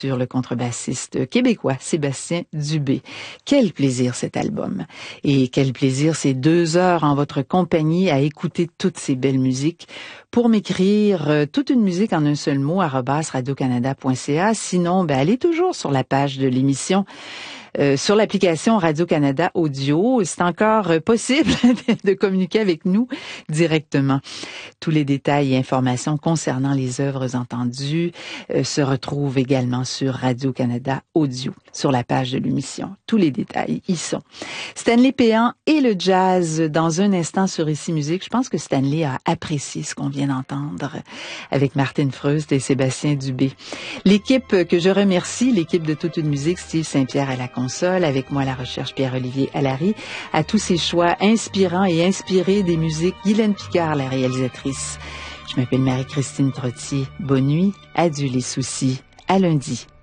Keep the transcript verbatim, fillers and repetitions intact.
sur le contrebassiste québécois Sébastien Dubé. Quel plaisir cet album. Et quel plaisir ces deux heures en votre compagnie à écouter toutes ces belles musiques. Pour m'écrire euh, toute une musique en un seul mot, arobase radiocanada point c a. Sinon, ben, allez toujours sur la page de l'émission. Euh, sur l'application Radio-Canada Audio, c'est encore euh, possible de communiquer avec nous directement. Tous les détails et informations concernant les œuvres entendues euh, se retrouvent également sur Radio-Canada Audio, sur la page de l'émission. Tous les détails y sont. Stanley Péan et le jazz dans un instant sur Ici Musique. Je pense que Stanley a apprécié ce qu'on vient d'entendre avec Martine Freust et Sébastien Dubé. L'équipe que je remercie, l'équipe de Toute une musique, Steve Saint-Pierre à la console, avec moi à la recherche Pierre-Olivier Allary, à tous ces choix inspirants et inspirés des musiques, Guylaine Picard, la réalisatrice. Je m'appelle Marie-Christine Trottier. Bonne nuit, adieu les soucis, à lundi.